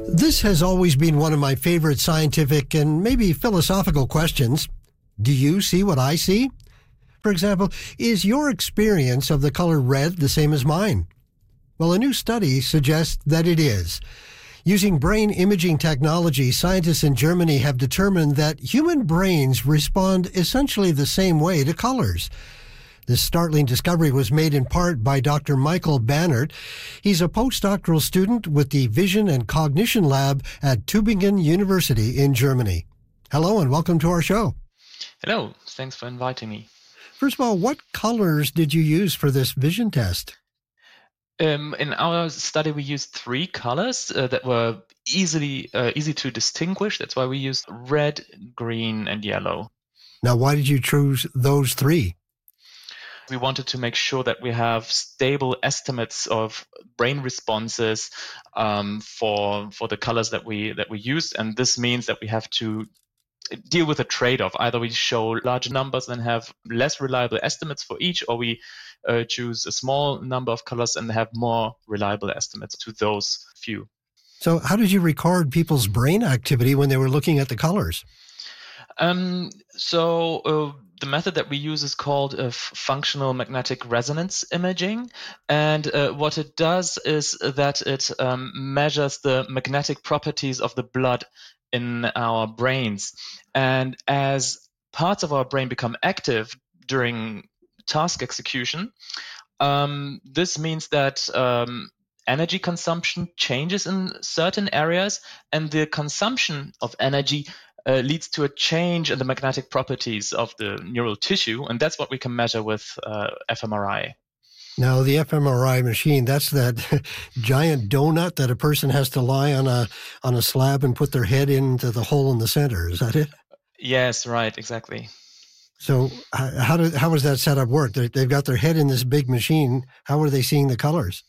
This has always been one of my favorite scientific and maybe philosophical questions. Do you see what I see? For example, is your experience of the color red the same as mine? Well, a new study suggests that it is. Using brain imaging technology, scientists in Germany have determined that human brains respond essentially the same way to colors. This startling discovery was made in part by Dr. Michael Bannert. He's a postdoctoral student with the Vision and Cognition Lab at Tübingen University in Germany. Hello and welcome to our show. Hello, thanks for inviting me. First of all, what colors did you use for this vision test? In our study, we used three colors that were easy to distinguish. That's why we used red, green, and yellow. Now, why did you choose those three? We wanted to make sure that we have stable estimates of brain responses for the colors that we used, and this means that we have to deal with a trade-off. Either we show larger numbers and have less reliable estimates for each, or we choose a small number of colors and have more reliable estimates to those few. So how did you record people's brain activity when they were looking at the colors? The method that we use is called functional magnetic resonance imaging. And what it does is that it measures the magnetic properties of the blood in our brains. And as parts of our brain become active during task execution, this means that energy consumption changes in certain areas, and the consumption of energy leads to a change in the magnetic properties of the neural tissue, and that's what we can measure with fMRI. Now, the fMRI machine, that's that giant donut that a person has to lie on a slab and put their head into the hole in the center. Is that it? Yes, right, exactly. So how does that setup work? They've got their head in this big machine. How are they seeing the colors?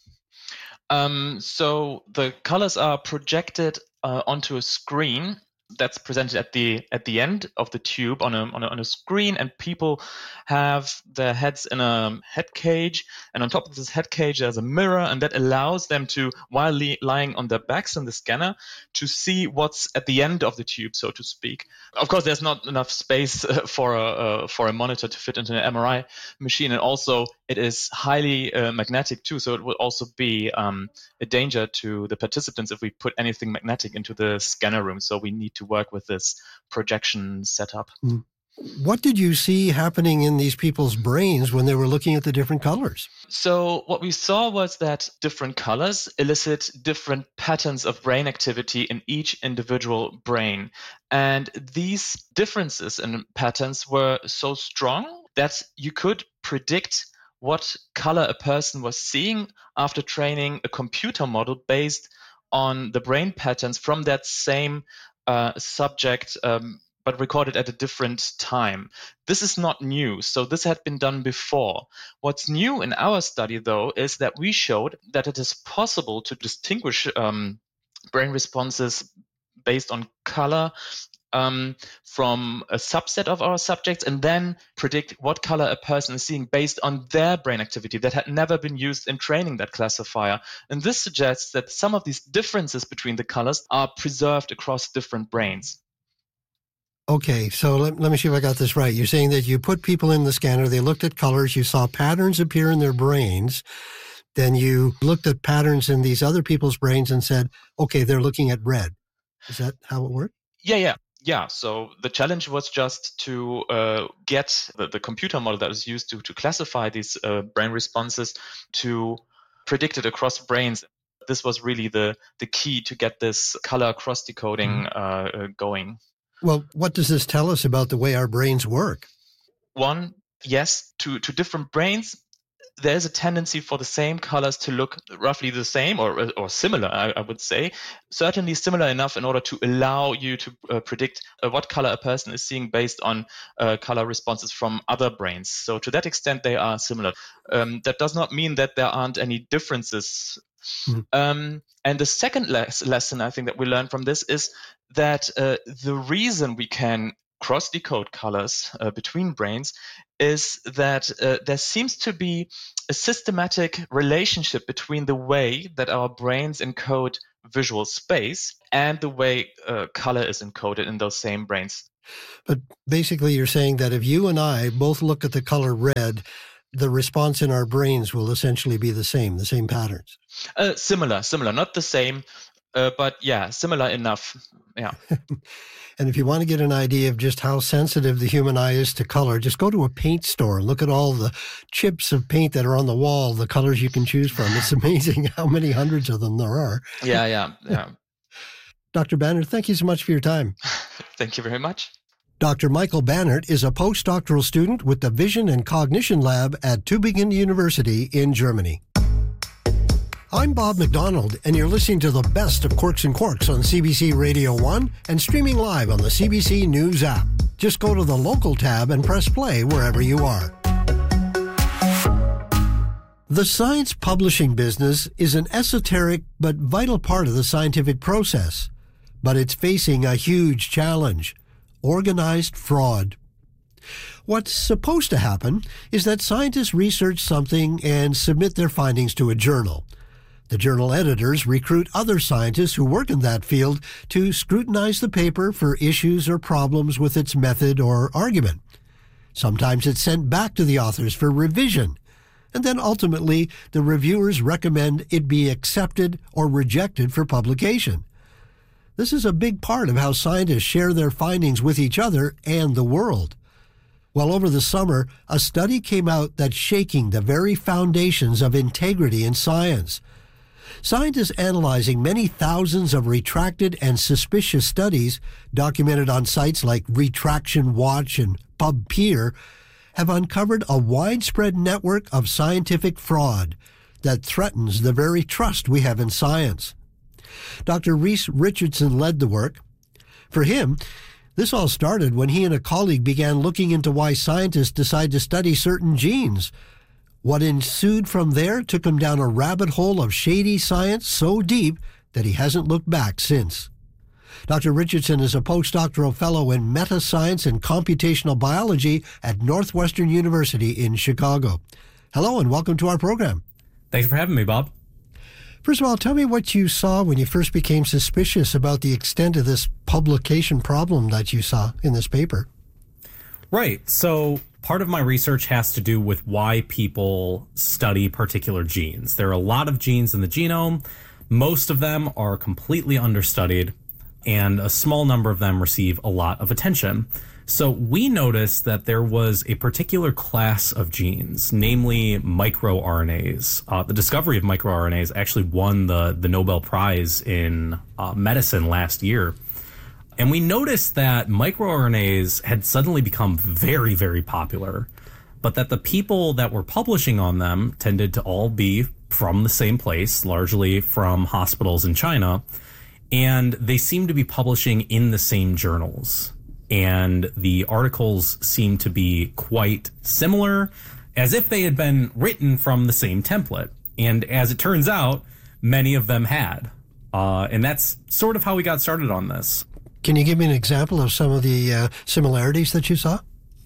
So the colors are projected onto a screen that's presented at the end of the tube on a screen, and people have their heads in a head cage, and on top of this head cage there's a mirror, and that allows them to, while lying on their backs in the scanner, to see what's at the end of the tube, so to speak. Of course, there's not enough space for a monitor to fit into an MRI machine, and also it is highly magnetic too, so it will also be a danger to the participants if we put anything magnetic into the scanner room. So we need to work with this projection setup. What did you see happening in these people's brains when they were looking at the different colors? So what we saw was that different colors elicit different patterns of brain activity in each individual brain. And these differences in patterns were so strong that you could predict what color a person was seeing after training a computer model based on the brain patterns from that same subject, but recorded at a different time. This is not new, so this had been done before. What's new in our study, though, is that we showed that it is possible to distinguish brain responses based on color from a subset of our subjects, and then predict what color a person is seeing based on their brain activity that had never been used in training that classifier. And this suggests that some of these differences between the colors are preserved across different brains. Okay, so let me see if I got this right. You're saying that you put people in the scanner, they looked at colors, you saw patterns appear in their brains, then you looked at patterns in these other people's brains and said, okay, they're looking at red. Is that how it worked? Yeah, so the challenge was just to get the computer model that was used to classify these brain responses to predict it across brains. This was really the key to get this color cross-decoding going. Well, what does this tell us about the way our brains work? One, yes, to different brains, there's a tendency for the same colors to look roughly the same or similar, I would say. Certainly similar enough in order to allow you to predict what color a person is seeing based on color responses from other brains. So to that extent, they are similar. That does not mean that there aren't any differences. And the second lesson I think that we learned from this is that the reason we can cross-decode colors between brains is that there seems to be a systematic relationship between the way that our brains encode visual space and the way color is encoded in those same brains. But basically you're saying that if you and I both look at the color red, the response in our brains will essentially be the same patterns. Similar, not the same, but yeah, similar enough. Yeah. And if you want to get an idea of just how sensitive the human eye is to color, just go to a paint store and look at all the chips of paint that are on the wall, the colors you can choose from. It's amazing how many hundreds of them there are. Yeah. Dr. Bannert, thank you so much for your time. Thank you very much. Dr. Michael Bannert is a postdoctoral student with the Vision and Cognition Lab at Tübingen University in Germany. I'm Bob McDonald, and you're listening to the best of Quirks and Quarks on CBC Radio 1 and streaming live on the CBC News app. Just go to the local tab and press play wherever you are. The science publishing business is an esoteric but vital part of the scientific process, but it's facing a huge challenge: organized fraud. What's supposed to happen is that scientists research something and submit their findings to a journal. The journal editors recruit other scientists who work in that field to scrutinize the paper for issues or problems with its method or argument. Sometimes it's sent back to the authors for revision, and then ultimately the reviewers recommend it be accepted or rejected for publication. This is a big part of how scientists share their findings with each other and the world. Well, over the summer, a study came out that's shaking the very foundations of integrity in science. Scientists analyzing many thousands of retracted and suspicious studies documented on sites like Retraction Watch and PubPeer have uncovered a widespread network of scientific fraud that threatens the very trust we have in science. Dr. Reese Richardson led the work. For him, this all started when he and a colleague began looking into why scientists decide to study certain genes. What ensued from there took him down a rabbit hole of shady science so deep that he hasn't looked back since. Dr. Richardson is a postdoctoral fellow in meta-science and computational biology at Northwestern University in Chicago. Hello and welcome to our program. Thanks for having me, Bob. First of all, tell me what you saw when you first became suspicious about the extent of this publication problem that you saw in this paper. Right. So part of my research has to do with why people study particular genes. There are a lot of genes in the genome. Most of them are completely understudied, and a small number of them receive a lot of attention. So we noticed that there was a particular class of genes, namely microRNAs. The discovery of microRNAs actually won the Nobel Prize in medicine last year. And we noticed that microRNAs had suddenly become very, very popular, but that the people that were publishing on them tended to all be from the same place, largely from hospitals in China, and they seemed to be publishing in the same journals. And the articles seemed to be quite similar, as if they had been written from the same template. And as it turns out, many of them had. And that's sort of how we got started on this. Can you give me an example of some of the similarities that you saw?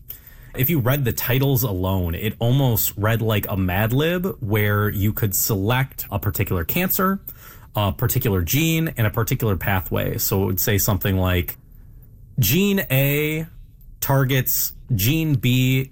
If you read the titles alone, it almost read like a Mad Lib, where you could select a particular cancer, a particular gene, and a particular pathway. So it would say something like, Gene A targets Gene B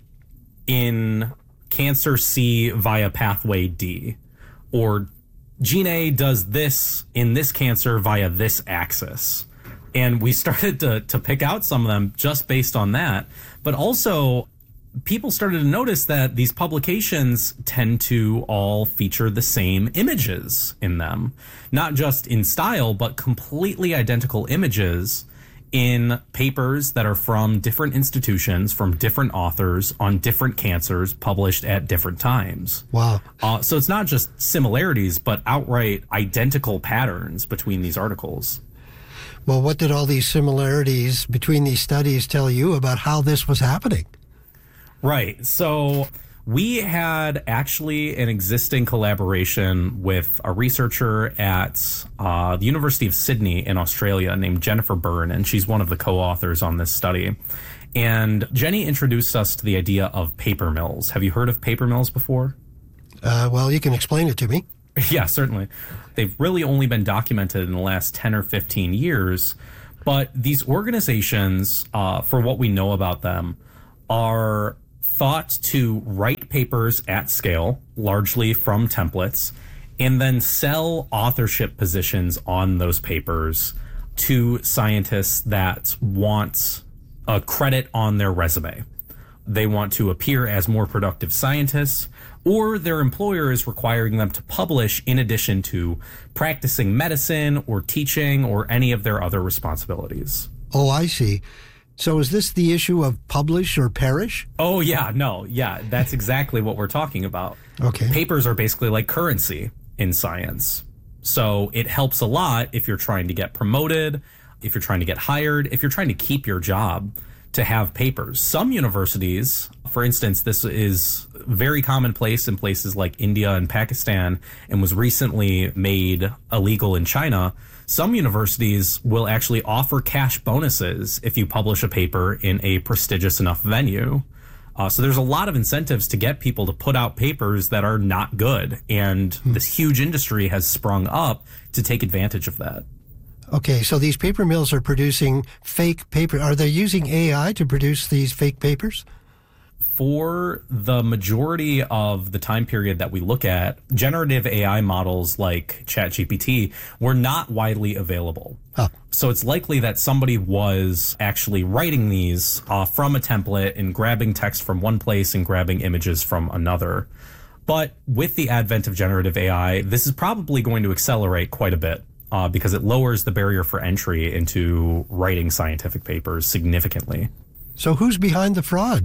in cancer C via pathway D. Or Gene A does this in this cancer via this axis. And we started to pick out some of them just based on that. But also, people started to notice that these publications tend to all feature the same images in them. Not just in style, but completely identical images in papers that are from different institutions, from different authors on different cancers published at different times. Wow. So it's not just similarities, but outright identical patterns between these articles. Well, what did all these similarities between these studies tell you about how this was happening? Right. So We had actually an existing collaboration with a researcher at the University of Sydney in Australia named Jennifer Byrne, and she's one of the co-authors on this study. And Jenny introduced us to the idea of paper mills. Have you heard of paper mills before? Well, you can explain it to me. Yeah, certainly. They've really only been documented in the last 10 or 15 years. But these organizations, for what we know about them, are thought to write papers at scale, largely from templates, and then sell authorship positions on those papers to scientists that want a credit on their resume. They want to appear as more productive scientists, or their employer is requiring them to publish in addition to practicing medicine or teaching or any of their other responsibilities. Oh, I see. So is this the issue of publish or perish? Oh, yeah, no, yeah, that's exactly what we're talking about. Okay. Papers are basically like currency in science. So it helps a lot if you're trying to get promoted, if you're trying to get hired, if you're trying to keep your job, to have papers. Some universities, for instance, this is very commonplace in places like India and Pakistan and was recently made illegal in China. Some universities will actually offer cash bonuses if you publish a paper in a prestigious enough venue. So there's a lot of incentives to get people to put out papers that are not good. And this huge industry has sprung up to take advantage of that. Okay, so these paper mills are producing fake paper. Are they using AI to produce these fake papers? For the majority of the time period that we look at, generative AI models like ChatGPT were not widely available. Huh. So it's likely that somebody was actually writing these from a template and grabbing text from one place and grabbing images from another. But with the advent of generative AI, this is probably going to accelerate quite a bit. Because it lowers the barrier for entry into writing scientific papers significantly. So who's behind the fraud?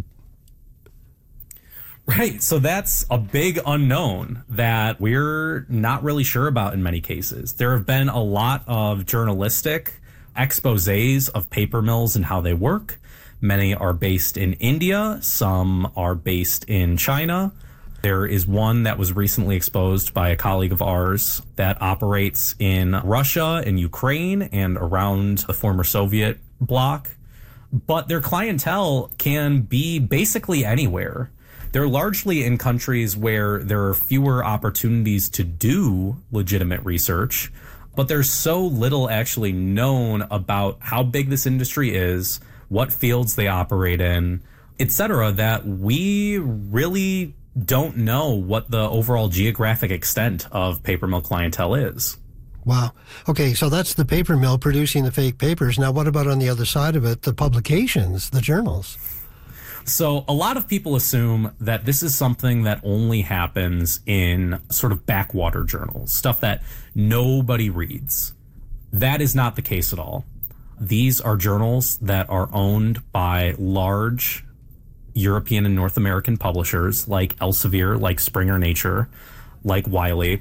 Right. So that's a big unknown that we're not really sure about in many cases. There have been a lot of journalistic exposés of paper mills and how they work. Many are based in India. Some are based in China. There is one that was recently exposed by a colleague of ours that operates in Russia and Ukraine and around the former Soviet bloc. But their clientele can be basically anywhere. They're largely in countries where there are fewer opportunities to do legitimate research, but there's so little actually known about how big this industry is, what fields they operate in, etc., that we really don't know what the overall geographic extent of paper mill clientele is. Wow. Okay, so that's the paper mill producing the fake papers. Now, what about on the other side of it, the publications, the journals? So a lot of people assume that this is something that only happens in sort of backwater journals, stuff that nobody reads. That is not the case at all. These are journals that are owned by large European and North American publishers like Elsevier, like Springer Nature, like Wiley.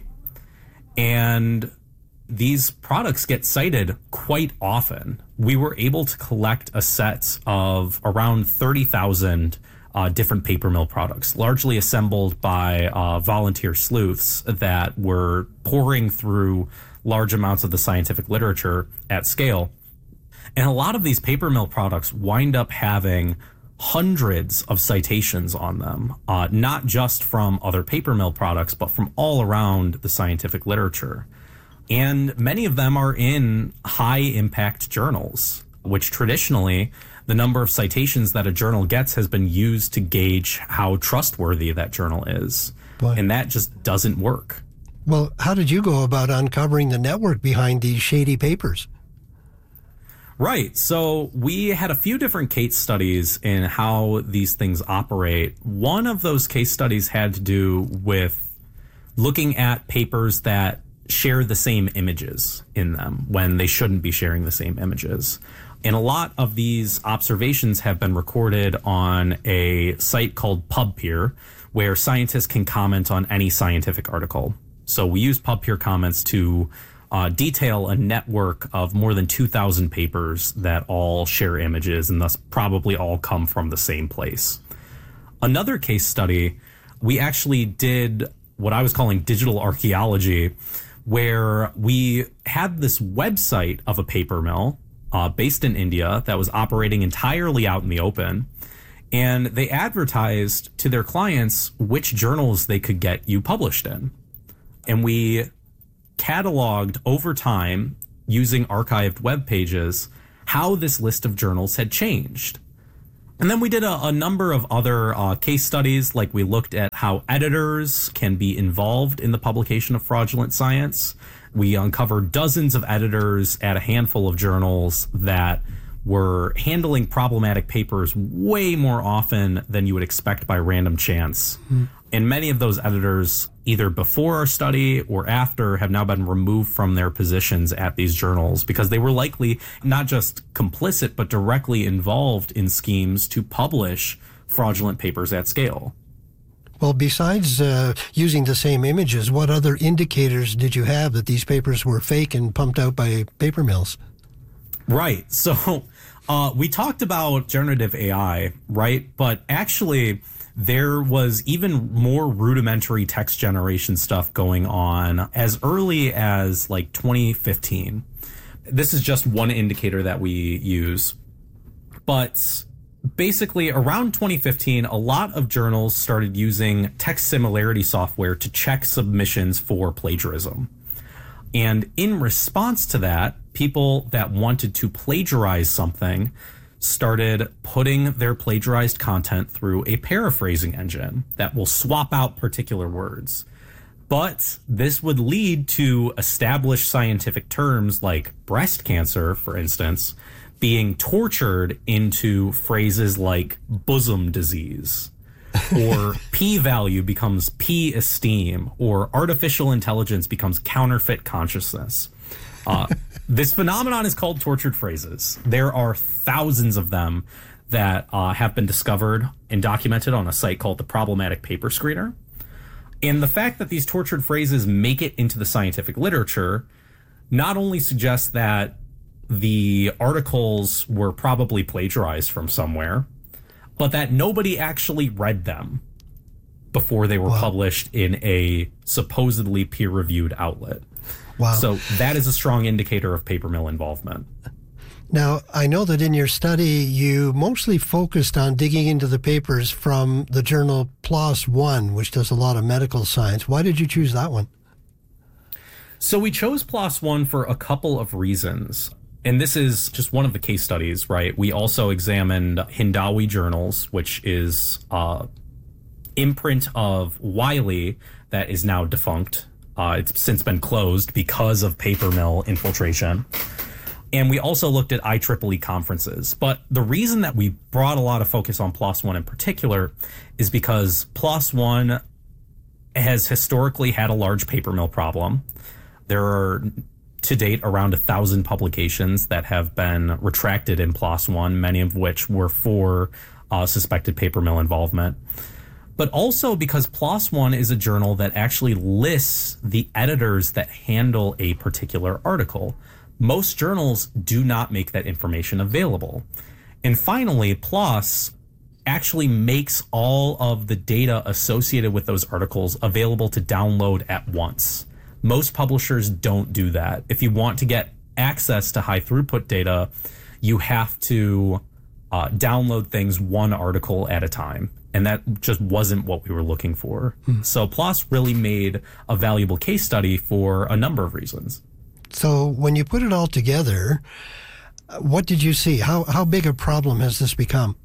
And these products get cited quite often. We were able to collect a set of around 30,000 different paper mill products, largely assembled by volunteer sleuths that were pouring through large amounts of the scientific literature at scale. And a lot of these paper mill products wind up having hundreds of citations on them, not just from other paper mill products, but from all around the scientific literature. And many of them are in high impact journals, which traditionally the number of citations that a journal gets has been used to gauge how trustworthy that journal is. Boy. And that just doesn't work. Well, how did you go about uncovering the network behind these shady papers? Right. So we had a few different case studies in how these things operate. One of those case studies had to do with looking at papers that share the same images in them when they shouldn't be sharing the same images. And a lot of these observations have been recorded on a site called PubPeer, where scientists can comment on any scientific article. So we use PubPeer comments to detail a network of more than 2,000 papers that all share images and thus probably all come from the same place. Another case study we actually did what I was calling digital archaeology, where we had this website of a paper mill based in India that was operating entirely out in the open. And they advertised to their clients which journals they could get you published in. And we cataloged over time, using archived web pages, how this list of journals had changed. And then we did a number of other case studies, like we looked at how editors can be involved in the publication of fraudulent science. We uncovered dozens of editors at a handful of journals that were handling problematic papers way more often than you would expect by random chance. And many of those editors, either before our study or after, have now been removed from their positions at these journals because they were likely not just complicit, but directly involved in schemes to publish fraudulent papers at scale. Well, besides using the same images, what other indicators did you have that these papers were fake and pumped out by paper mills? Right. So we talked about generative AI, right? But actually, there was even more rudimentary text generation stuff going on as early as like 2015. This is just one indicator that we use. But basically, around 2015, a lot of journals started using text similarity software to check submissions for plagiarism. And in response to that, people that wanted to plagiarize something started putting their plagiarized content through a paraphrasing engine that will swap out particular words. But this would lead to established scientific terms like breast cancer, for instance, being tortured into phrases like bosom disease, or p-value becomes p-esteem, or artificial intelligence becomes counterfeit consciousness. This phenomenon is called tortured phrases. There are thousands of them that have been discovered and documented on a site called the Problematic Paper Screener. And the fact that these tortured phrases make it into the scientific literature not only suggests that the articles were probably plagiarized from somewhere, but that nobody actually read them before they were published in a supposedly peer-reviewed outlet. Wow. So that is a strong indicator of paper mill involvement. Now, I know that in your study, you mostly focused on digging into the papers from the journal PLOS One, which does a lot of medical science. Why did you choose that one? So we chose PLOS One for a couple of reasons. And this is just one of the case studies, right? We also examined Hindawi Journals, which is imprint of Wiley that is now defunct. It's since been closed because of paper mill infiltration. And we also looked at IEEE conferences. But the reason that we brought a lot of focus on PLOS One in particular is because PLOS One has historically had a large paper mill problem. There are, to date, around 1,000 publications that have been retracted in PLOS One, many of which were for suspected paper mill involvement. But also because PLOS One is a journal that actually lists the editors that handle a particular article. Most journals do not make that information available. And finally, PLOS actually makes all of the data associated with those articles available to download at once. Most publishers don't do that. If you want to get access to high throughput data, you have to download things one article at a time. And that just wasn't what we were looking for. So PLOS really made a valuable case study for a number of reasons. So when you put it all together, what did you see? How big a problem has this become?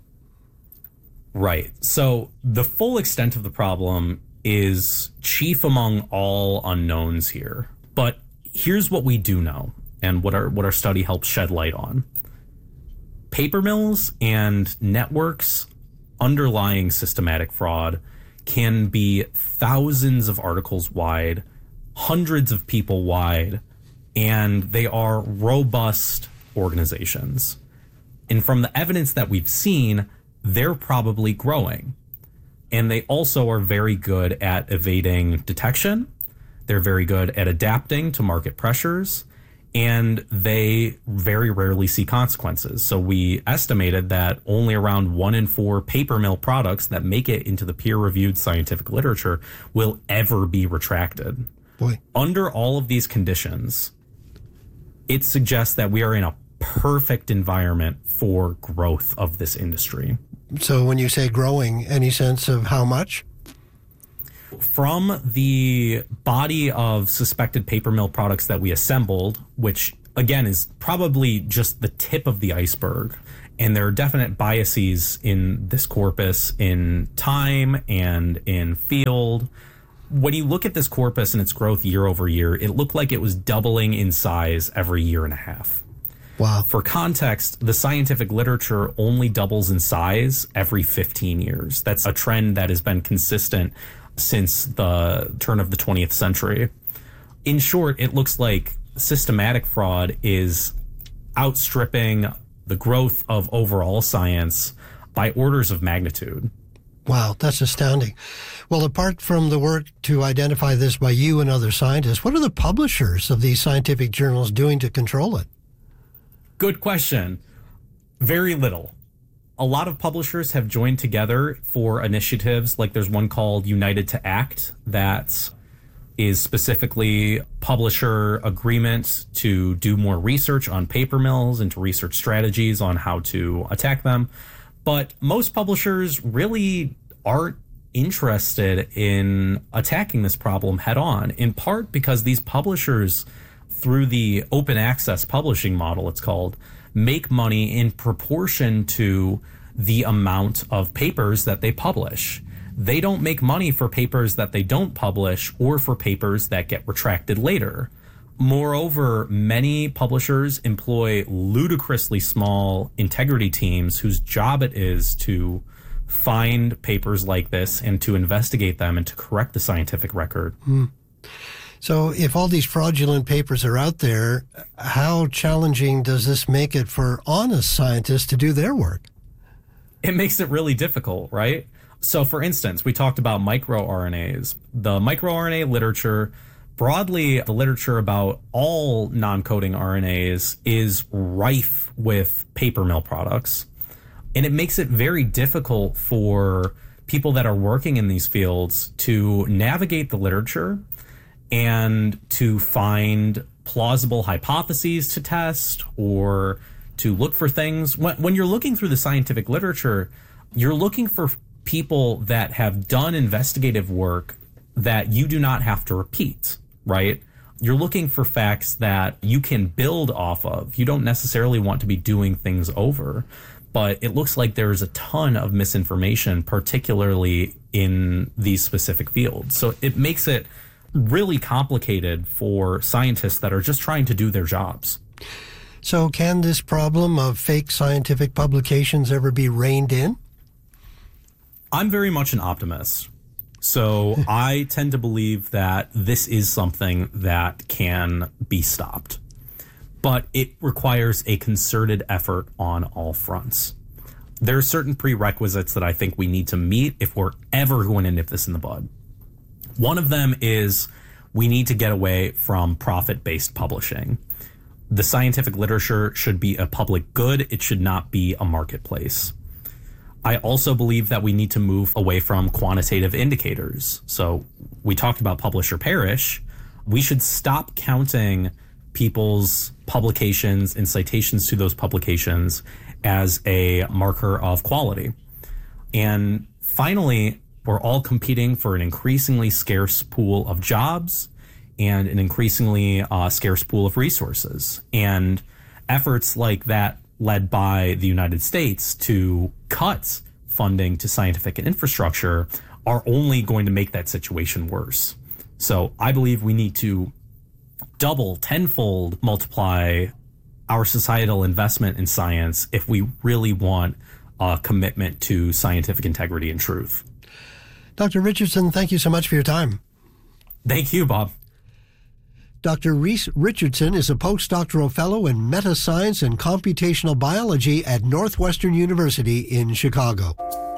Right. So the full extent of the problem is chief among all unknowns here. But here's what we do know and what our study helps shed light on. Paper mills and networks underlying systematic fraud can be thousands of articles wide, hundreds of people wide, and they are robust organizations. And from the evidence that we've seen, they're probably growing. And they also are very good at evading detection. They're very good at adapting to market pressures. and they very rarely see consequences. So we estimated that only around 1 in 4 paper mill products that make it into the peer-reviewed scientific literature will ever be retracted. Boy. Under all of these conditions, it suggests that we are in a perfect environment for growth of this industry. So when you say growing, any sense of how much? From the body of suspected paper mill products that we assembled, which again is probably just the tip of the iceberg, and there are definite biases in this corpus in time and in field. When you look at this corpus and its growth year over year, it looked like it was doubling in size every year and a half. Wow. For context, the scientific literature only doubles in size every 15 years. That's a trend that has been consistent since the turn of the 20th century. In short, it looks like systematic fraud is outstripping the growth of overall science by orders of magnitude. Wow, that's astounding. Well, apart from the work to identify this by you and other scientists, what are the publishers of these scientific journals doing to control it? Good question. Very little. A lot of publishers have joined together for initiatives, like there's one called United to Act that is specifically publisher agreement to do more research on paper mills and to research strategies on how to attack them. But most publishers really aren't interested in attacking this problem head on, in part because these publishers, through the open access publishing model, it's called, make money in proportion to the amount of papers that they publish. They don't make money for papers that they don't publish or for papers that get retracted later. Moreover, many publishers employ ludicrously small integrity teams whose job it is to find papers like this and to investigate them and to correct the scientific record. So if all these fraudulent papers are out there, how challenging does this make it for honest scientists to do their work? It makes it really difficult, right? So, for instance, we talked about microRNAs. The microRNA literature, broadly, the literature about all non-coding RNAs is rife with paper mill products. And it makes it very difficult for people that are working in these fields to navigate the literature and to find plausible hypotheses to test or to look for things. When you're looking through the scientific literature, you're looking for people that have done investigative work that you do not have to repeat, right? You're looking for facts that you can build off of. You don't necessarily want to be doing things over, but it looks like there's a ton of misinformation, particularly in these specific fields. So it makes it really complicated for scientists that are just trying to do their jobs. So can this problem of fake scientific publications ever be reined in? I'm very much an optimist. So I tend to believe that this is something that can be stopped. But it requires a concerted effort on all fronts. There are certain prerequisites that I think we need to meet if we're ever going to nip this in the bud. One of them is we need to get away from profit-based publishing. The scientific literature should be a public good. It should not be a marketplace. I also believe that we need to move away from quantitative indicators. So we talked about publish or perish. We should stop counting people's publications and citations to those publications as a marker of quality. And finally, we're all competing for an increasingly scarce pool of jobs and an increasingly scarce pool of resources. And efforts like that led by the United States to cut funding to scientific infrastructure are only going to make that situation worse. So I believe we need to double, tenfold multiply our societal investment in science if we really want a commitment to scientific integrity and truth. Dr. Richardson, thank you so much for your time. Thank you, Bob. Dr. Reese Richardson is a postdoctoral fellow in meta-science and computational biology at Northwestern University in Chicago.